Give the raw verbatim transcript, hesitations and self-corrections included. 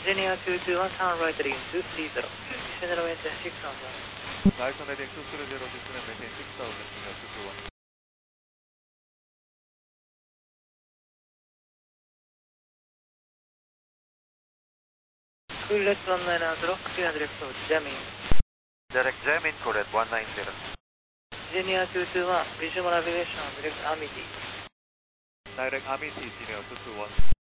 Virginia two two one, turn right heading two three zero. Descend and maintain six thousand. Nice on heading two three zero, descend and maintain six thousand, two two one. Cool left one nine zero, clear direct approach, jamming. Direct jamming, correct one nine zero. Virginia two two one, visual navigation, direct Amity. Direct Amity, senior two two one.